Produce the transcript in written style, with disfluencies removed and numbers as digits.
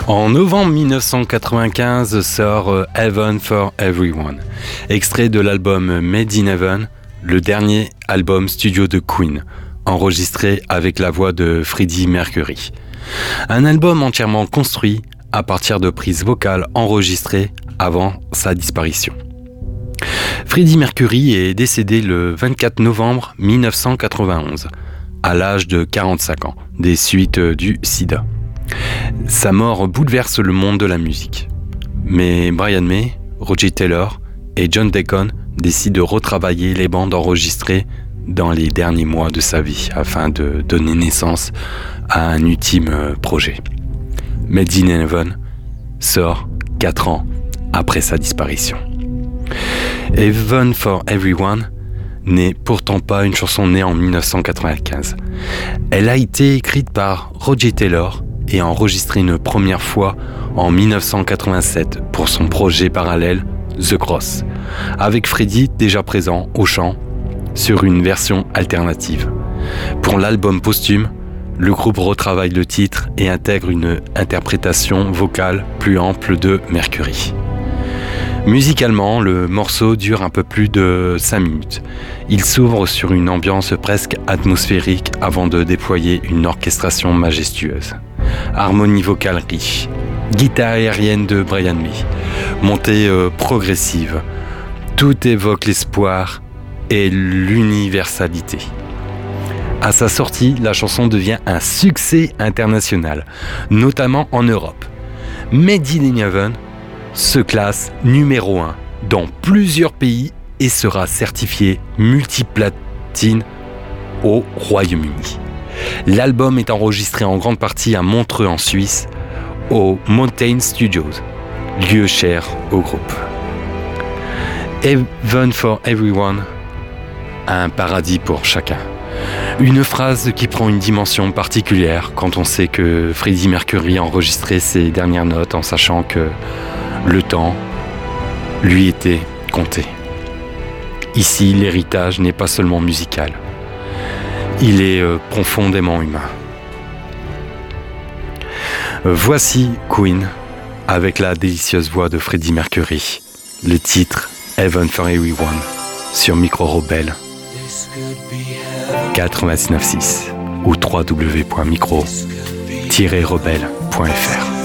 En novembre 1995 sort Heaven for Everyone, extrait de l'album Made in Heaven, le dernier album studio de Queen, enregistré avec la voix de Freddie Mercury. Un album entièrement construit à partir de prises vocales enregistrées avant sa disparition. Freddie Mercury est décédé le 24 novembre 1991, à l'âge de 45 ans, des suites du sida. Sa mort bouleverse le monde de la musique. Mais Brian May, Roger Taylor et John Deacon décident de retravailler les bandes enregistrées dans les derniers mois de sa vie afin de donner naissance à un ultime projet. Made in Heaven sort 4 ans après sa disparition. Heaven for Everyone n'est pourtant pas une chanson née en 1995. Elle a été écrite par Roger Taylor et enregistrée une première fois en 1987 pour son projet parallèle The Cross, avec Freddie déjà présent au chant sur une version alternative. Pour l'album posthume, le groupe retravaille le titre et intègre une interprétation vocale plus ample de Mercury. Musicalement, le morceau dure un peu plus de 5 minutes. Il s'ouvre sur une ambiance presque atmosphérique avant de déployer une orchestration majestueuse. Harmonie vocale riche, guitare aérienne de Brian May, montée progressive. Tout évoque l'espoir et l'universalité. À sa sortie, la chanson devient un succès international, notamment en Europe. Made in Heaven se classe numéro 1 dans plusieurs pays et sera certifié multiplatine au Royaume-Uni. L'album est enregistré en grande partie à Montreux en Suisse, au Mountain Studios, lieu cher au groupe. Heaven for Everyone, un paradis pour chacun. Une phrase qui prend une dimension particulière quand on sait que Freddie Mercury a enregistré ses dernières notes en sachant que le temps lui était compté. Ici, l'héritage n'est pas seulement musical, il est profondément humain. Voici Queen avec la délicieuse voix de Freddie Mercury, le titre Heaven for Everyone sur Micro Rebelle 96.6 ou www.micro-rebelle.fr.